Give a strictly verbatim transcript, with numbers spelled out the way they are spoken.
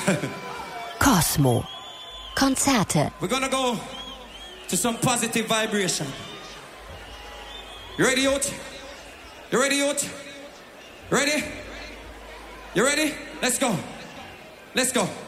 Cosmo. Konzerte. We're gonna go to some positive vibration. You ready, youth? You ready, youth? Ready? You ready? Let's go. Let's go.